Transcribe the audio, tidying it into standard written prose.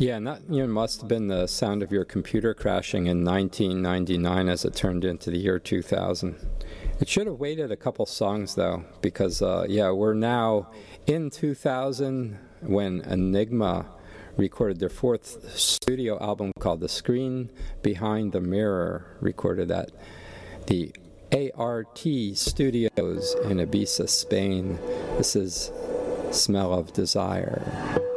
Yeah, and that must have been the sound of your computer crashing in 1999 as it turned into the year 2000. It should have waited a couple songs, though, because, we're now in 2000 when Enigma recorded their fourth studio album called The Screen Behind the Mirror, recorded at the ART Studios in Ibiza, Spain. This is Smell of Desire.